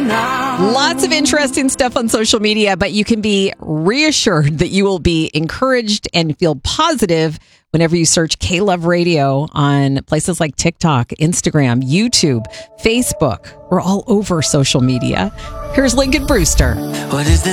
Lots of interesting stuff on social media, but you can be reassured that you will be encouraged and feel positive whenever you search K-Love Radio on places like TikTok, Instagram, YouTube, Facebook. We're all over social media. Here's Lincoln Brewster. What is this?